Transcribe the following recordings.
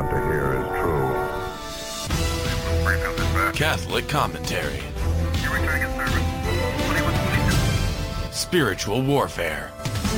want to hear is true. Catholic commentary. Spiritual warfare.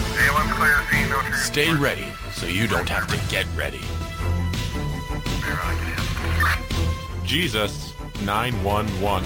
Stay ready so you don't have to get ready. Jesus 911.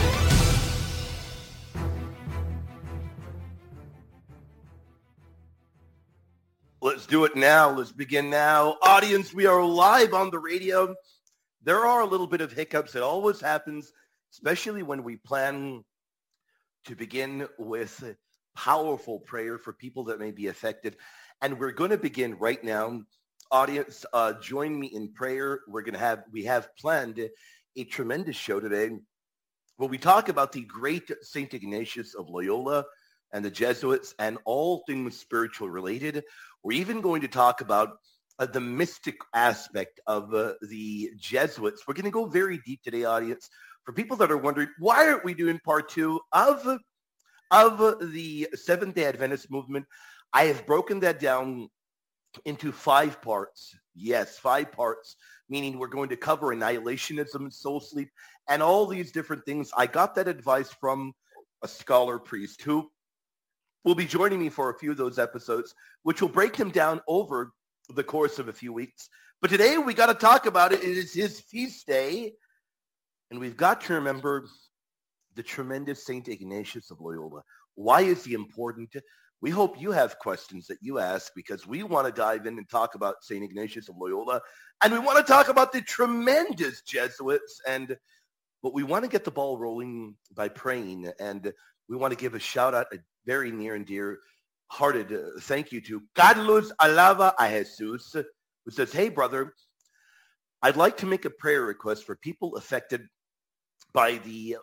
Let's do it now. Let's begin now. Audience, we are live on the radio. There are a little bit of hiccups. It always happens, especially when we plan to begin with powerful prayer for people that may be affected. And we're going to begin right now. Audience, join me in prayer. We have planned a tremendous show today where we talk about the great St. Ignatius of Loyola and the Jesuits and all things spiritual related. We're even going to talk about the mystic aspect of the Jesuits. We're going to go very deep today, audience. For people that are wondering, why aren't we doing part two of the Seventh-day Adventist movement? I have broken that down into 5 parts. Yes, 5 parts, meaning we're going to cover annihilationism and soul sleep and all these different things. I got that advice from a scholar priest who will be joining me for a few of those episodes, which will break them down over the course of a few weeks. But today we got to talk about it. It is his feast day, and we've got to remember the tremendous St. Ignatius of Loyola. Why is he important? We hope you have questions that you ask, because we want to dive in and talk about St. Ignatius of Loyola, and we want to talk about the tremendous Jesuits, but we want to get the ball rolling by praying, and we want to give a shout out, a very near and dear hearted thank you to Carlos Alava a Jesus, who says, "Hey, brother, I'd like to make a prayer request for people affected by the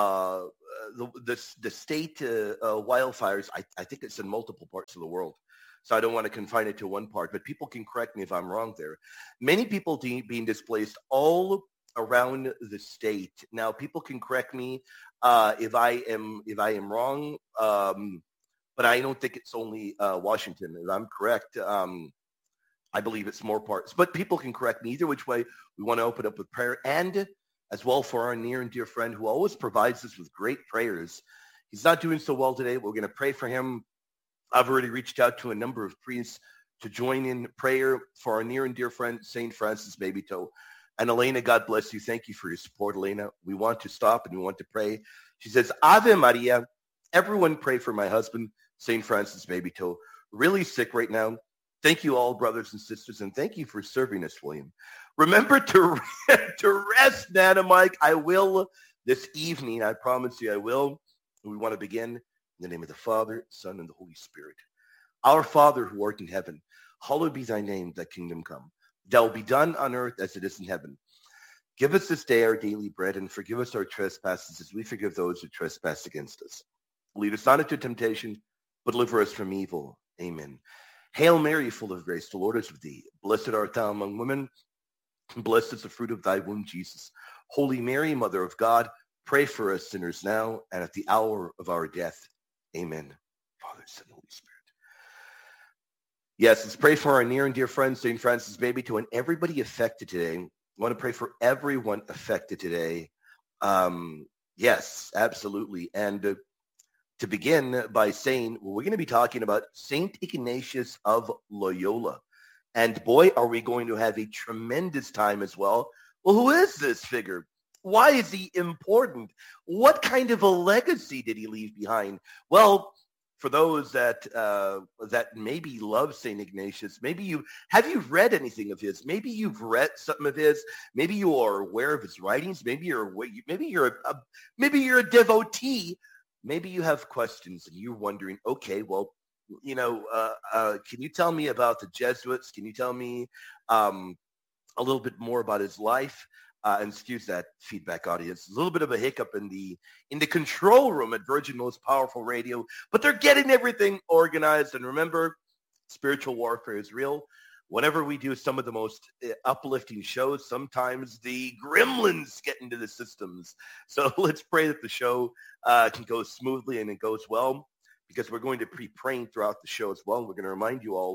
state wildfires." I think it's in multiple parts of the world, so I don't want to confine it to one part, but people can correct me if I'm wrong there. Many people being displaced all around the state. Now, people can correct me if I am wrong, but I don't think it's only Washington. If I'm correct, I believe it's more parts. But people can correct me either which way. We want to open up with prayer, and as well for our near and dear friend who always provides us with great prayers. He's not doing so well today. We're going to pray for him. I've already reached out to a number of priests to join in prayer for our near and dear friend, St. Francis Babytoe. And Elena, God bless you. Thank you for your support, Elena. We want to stop and we want to pray. She says, Ave Maria. Everyone pray for my husband, St. Francis Babytoe. Really sick right now. Thank you all, brothers and sisters, and thank you for serving us, William. Remember to rest, Nana Mike. I will this evening. I promise you I will. We want to begin in the name of the Father, Son, and the Holy Spirit. Our Father who art in heaven, hallowed be thy name, thy kingdom come. Thy will be done on earth as it is in heaven. Give us this day our daily bread, and forgive us our trespasses as we forgive those who trespass against us. Lead us not into temptation, but deliver us from evil. Amen. Hail Mary, full of grace, the Lord is with thee. Blessed art thou among women, and blessed is the fruit of thy womb, Jesus. Holy Mary, Mother of God, pray for us sinners now and at the hour of our death. Amen. Father, Son, Holy Spirit. Yes, let's pray for our near and dear friend, St. Francis Babytoe, and everybody affected today. I want to pray for everyone affected today. Yes, absolutely. And to begin by saying, we're going to be talking about St. Ignatius of Loyola. And boy, are we going to have a tremendous time as well. Well, who is this figure? Why is he important? What kind of a legacy did he leave behind? Well, for those that maybe love St. Ignatius, have you read anything of his? Maybe you've read something of his. Maybe you are aware of his writings. Maybe you're a devotee. Maybe you have questions and you're wondering, okay, well, can you tell me about the Jesuits? Can you tell me a little bit more about his life? And excuse that feedback, audience. A little bit of a hiccup in the control room at Virgin Most Powerful Radio, but they're getting everything organized. And remember, spiritual warfare is real. Whenever we do some of the most uplifting shows, sometimes the gremlins get into the systems. So let's pray that the show can go smoothly and it goes well, because we're going to be praying throughout the show as well. We're going to remind you all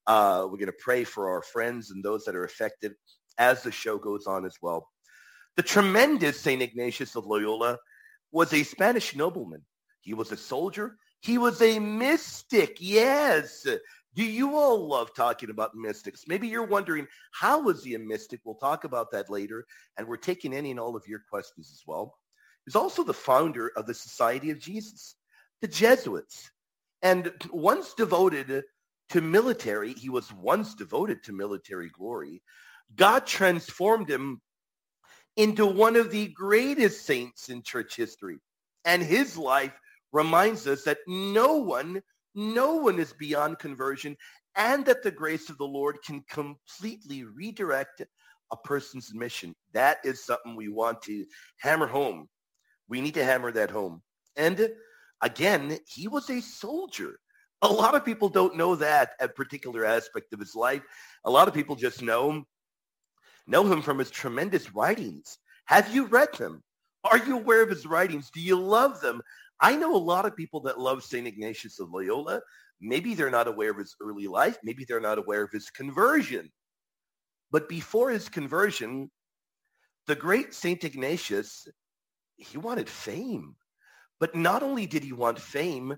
We're going to pray for our friends and those that are affected as the show goes on as well. The tremendous St. Ignatius of Loyola was a Spanish nobleman. He was a soldier. He was a mystic. Yes. Do you all love talking about mystics? Maybe you're wondering, how was he a mystic? We'll talk about that later. And we're taking any and all of your questions as well. He's also the founder of the Society of Jesus, the Jesuits. And once devoted to military, he was once devoted to military glory. God transformed him into one of the greatest saints in church history. And his life reminds us that no one is beyond conversion, and that the grace of the Lord can completely redirect a person's mission. That is something we want to hammer home. We need to hammer that home. And again, he was a soldier. A lot of people don't know that a particular aspect of his life. A lot of people just know him from his tremendous writings. Have you read them? Are you aware of his writings? Do you love them? I know a lot of people that love St. Ignatius of Loyola. Maybe they're not aware of his early life. Maybe they're not aware of his conversion. But before his conversion, the great St. Ignatius, he wanted fame. But not only did he want fame,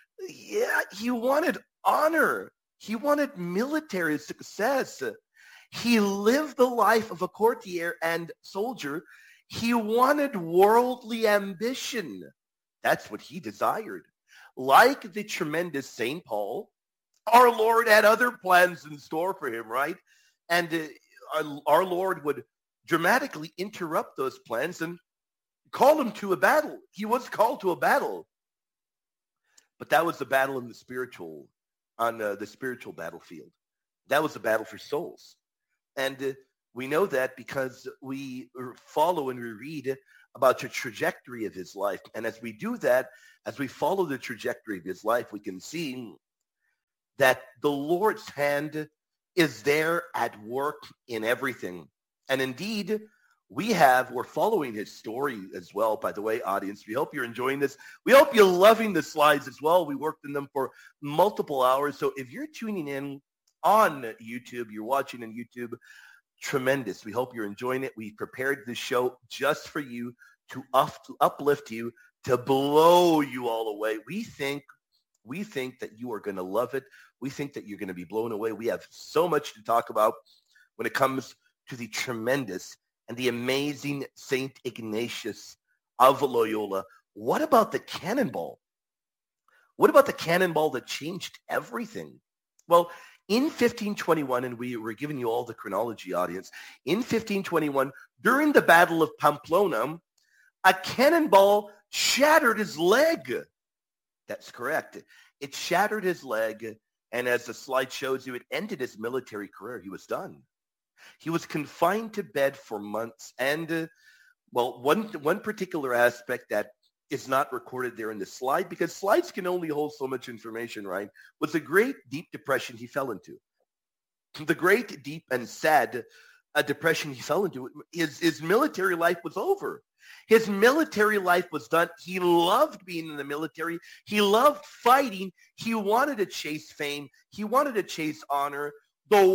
he wanted honor. He wanted military success. He lived the life of a courtier and soldier. He wanted worldly ambition. That's what he desired. Like the tremendous St. Paul, our Lord had other plans in store for him, right? And our Lord would dramatically interrupt those plans and call him to a battle. He was called to a battle. But that was the battle in the spiritual, on the spiritual battlefield. That was the battle for souls. And we know that because we follow and we read about the trajectory of his life. And as we do that, as we follow the trajectory of his life, we can see that the Lord's hand is there at work in everything. And indeed, we're following his story as well, by the way, audience. We hope you're enjoying this. We hope you're loving the slides as well. We worked in them for multiple hours. So if you're tuning in on YouTube, you're watching on YouTube, tremendous. We hope you're enjoying it. We prepared this show just for you, to uplift you, to blow you all away. We think that you are going to love it. We think that you're going to be blown away. We have so much to talk about when it comes to the tremendous and the amazing St. Ignatius of Loyola. What about the cannonball? What about the cannonball that changed everything? Well, in 1521, and we were giving you all the chronology, audience, in 1521, during the Battle of Pamplona, a cannonball shattered his leg. That's correct. It shattered his leg, and as the slide shows you, it ended his military career. He was done. He was confined to bed for months. And, one particular aspect that is not recorded there in the slide, because slides can only hold so much information, right, was the great deep depression he fell into. The great deep and sad depression he fell into. His military life was over. His military life was done. He loved being in the military. He loved fighting. He wanted to chase fame. He wanted to chase honor. The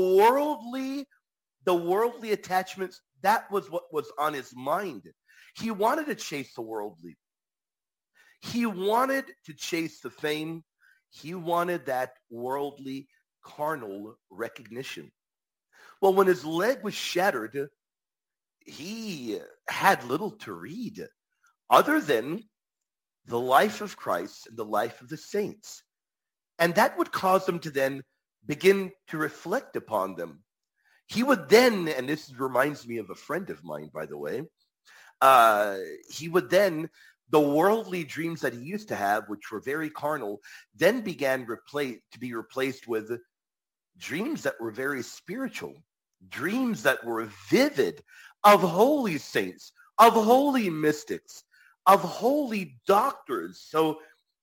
worldly attachments, that was what was on his mind. He wanted to chase the worldly. He wanted to chase the fame. He wanted that worldly, carnal recognition. Well, when his leg was shattered, he had little to read other than the life of Christ and the life of the saints. And that would cause him to then begin to reflect upon them. He would then, and this reminds me of a friend of mine, by the way, he would then, the worldly dreams that he used to have, which were very carnal, then began to be replaced with dreams that were very spiritual, dreams that were vivid, of holy saints, of holy mystics, of holy doctors. So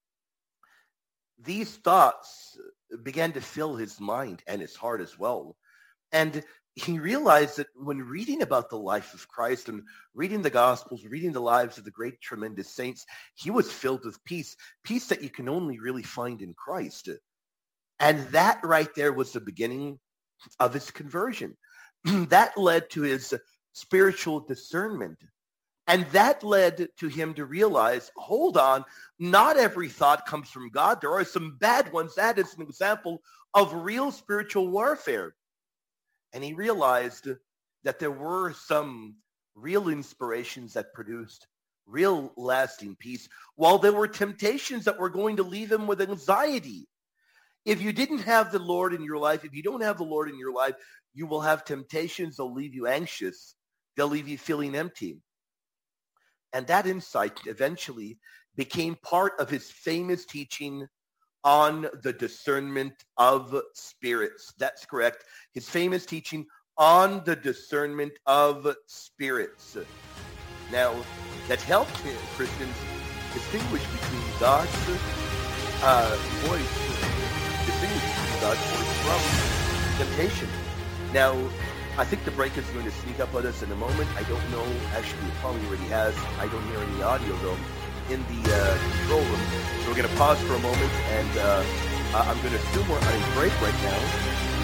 these thoughts began to fill his mind and his heart as well. And he realized that when reading about the life of Christ and reading the Gospels, reading the lives of the great, tremendous saints, he was filled with peace, peace that you can only really find in Christ. And that right there was the beginning of his conversion. That led to his spiritual discernment. And that led to him to realize, hold on, not every thought comes from God. There are some bad ones. That is an example of real spiritual warfare. And he realized that there were some real inspirations that produced real lasting peace, while there were temptations that were going to leave him with anxiety. If you didn't have the Lord in your life, if you don't have the Lord in your life, you will have temptations. They'll leave you anxious. They'll leave you feeling empty. And that insight eventually became part of his famous teaching on the discernment of spirits. That's correct. His famous teaching on the discernment of spirits. Now, that helped Christians distinguish between God's voice, from temptation. Now, I think the break is going to sneak up on us in a moment. I don't know. Actually, it probably already has. I don't hear any audio, though, in the control room. So we're going to pause for a moment, and I'm going to assume we're on a break right now.